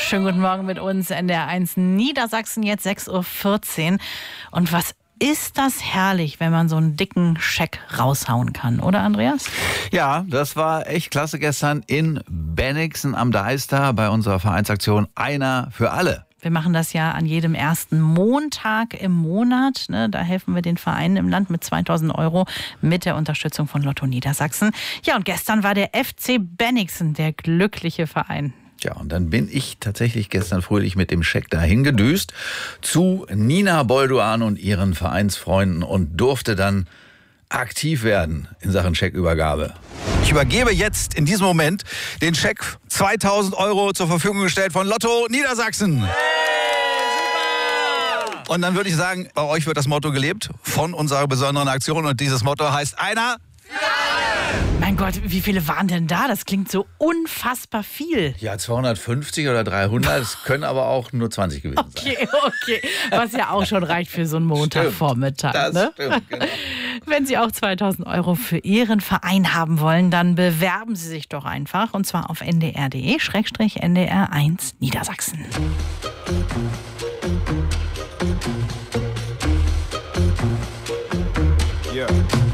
Schönen guten Morgen mit uns, NDR1 Niedersachsen, jetzt 6:14 Uhr. Und was ist das herrlich, wenn man so einen dicken Scheck raushauen kann, oder Andreas? Ja, das war echt klasse gestern in Bennigsen am Deister bei unserer Vereinsaktion Einer für alle. Wir machen das ja an jedem ersten Montag im Monat. Da helfen wir den Vereinen im Land mit 2.000 € mit der Unterstützung von Lotto Niedersachsen. Ja, und gestern war der FC Bennigsen der glückliche Verein. Tja, und dann bin ich tatsächlich gestern fröhlich mit dem Scheck dahin gedüst zu Nina Bolduan und ihren Vereinsfreunden und durfte dann aktiv werden in Sachen Scheckübergabe. Ich übergebe jetzt in diesem Moment den Scheck, 2.000 € zur Verfügung gestellt von Lotto Niedersachsen. Hey, super! Und dann würde ich sagen, bei euch wird das Motto gelebt von unserer besonderen Aktion und dieses Motto heißt Einer für alle! Mein Gott, wie viele waren denn da? Das klingt so unfassbar viel. Ja, 250 oder 300, es können aber auch nur 20 gewesen sein. Okay. Was ja auch schon reicht für so einen Montagvormittag. Das stimmt, genau. Wenn Sie auch 2.000 € für Ihren Verein haben wollen, dann bewerben Sie sich doch einfach. Und zwar auf ndr.de/ndr1 Niedersachsen. Yeah.